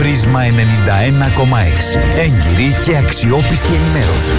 Πρίσμα 91,6. Έγκυρη και αξιόπιστη ενημέρωση.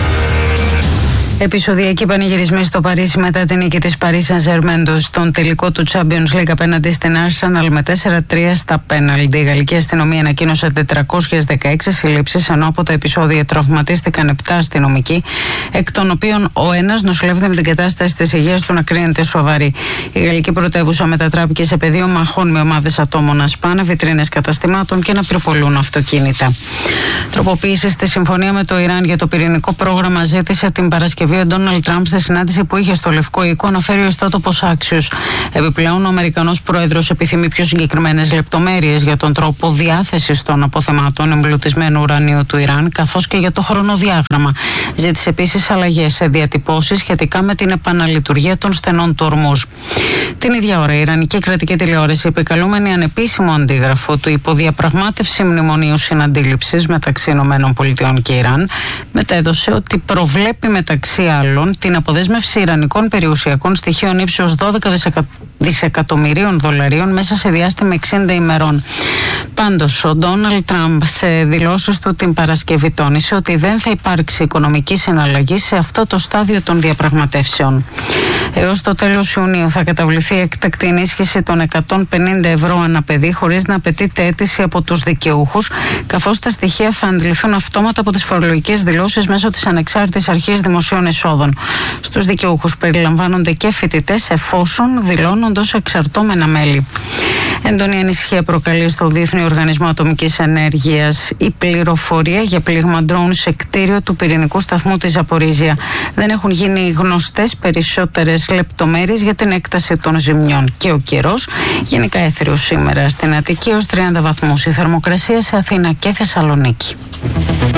Επεισοδιακή πανηγυρισμή στο Παρίσι μετά την νίκη της Paris Saint-Germain στον τελικό του Champions League απέναντι στην Arsenal με 4-3 στα πέναλτι. Η γαλλική αστυνομία ανακοίνωσε 416 συλλήψεις, ενώ από το επεισόδιο τραυματίστηκαν 7 αστυνομικοί, εκ των οποίων ο ένας νοσηλεύεται με την κατάσταση της υγείας του να κρίνεται σοβαρή. Η γαλλική πρωτεύουσα μετατράπηκε σε πεδίο μαχών με ομάδες ατόμων να σπάνε βιτρίνες καταστημάτων και να πυρπολούν αυτοκίνητα. Τροποποίηση στη συμφωνία με το Ιράν για το πυρηνικό πρόγραμμα ζήτησε την Παρασκευή ο Ντόναλντ Τραμπ στη συνάντηση που είχε στο Λευκό Οίκο, αναφέρει ο ιστότοπος Axios. Επιπλέον, ο Αμερικανός πρόεδρος επιθυμεί πιο συγκεκριμένες λεπτομέρειες για τον τρόπο διάθεσης των αποθεμάτων εμπλουτισμένου ουρανίου του Ιράν, καθώς και για το χρονοδιάγραμμα. Ζήτησε επίσης αλλαγές σε διατυπώσεις σχετικά με την επαναλειτουργία των στενών του Ορμούζ. Την ίδια ώρα, η Ιρανική κρατική τηλεόραση, επικαλούμενη ανεπίσημο αντίγραφο του υποδιαπραγμάτευση μνημονίου συναντήληψης μεταξύ ΗΠΑ και Ιράν, μετέδωσε ότι προβλέπει μεταξύ άλλων την αποδέσμευση ιρανικών περιουσιακών στοιχείων ύψους 12 δισεκατομμυρίων δολαρίων μέσα σε διάστημα 60 ημερών. Πάντως, ο Ντόναλντ Τραμπ σε δηλώσεις του την Παρασκευή τόνισε ότι δεν θα υπάρξει οικονομική συναλλαγή σε αυτό το στάδιο των διαπραγματεύσεων. Έως το τέλος Ιουνίου θα καταβληθεί έκτακτη ενίσχυση των 150 ευρώ ανά παιδί, χωρίς να απαιτείται αίτηση από τους δικαιούχους, καθώς τα στοιχεία θα αντιληφθούν αυτόματα από τις φορολογικές δηλώσεις μέσω της Ανεξάρτητης Αρχής Δημοσίων Εσόδων. Στους δικαιούχους περιλαμβάνονται και φοιτητές, εφόσον δηλώνονται ως εξαρτώμενα μέλη. Έντονη ανησυχία προκαλεί στο Διεθνή Οργανισμό Ατομικής Ενέργειας η πληροφορία για πλήγμα ντρόουν σε κτίριο του πυρηνικού σταθμού της Ζαπορίζια. Δεν έχουν γίνει γνωστές περισσότερες λεπτομέρειες για την έκταση των ζημιών. Και ο καιρός γενικά έθριος σήμερα στην Αττική ως 30 βαθμούς. Η θερμοκρασία σε Αθήνα και Θεσσαλονίκη.